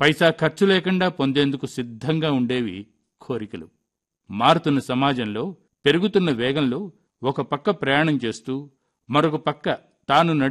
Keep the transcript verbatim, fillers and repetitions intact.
పైసా ఖర్చు లేకుండా పొందేందుకు సిద్ధంగా ఉండేవి కోరికలు. మారుతున్న సమాజంలో, పెరుగుతున్న వేగంలో ఒక పక్క ప్రయాణం చేస్తూ మరొక పక్క తాను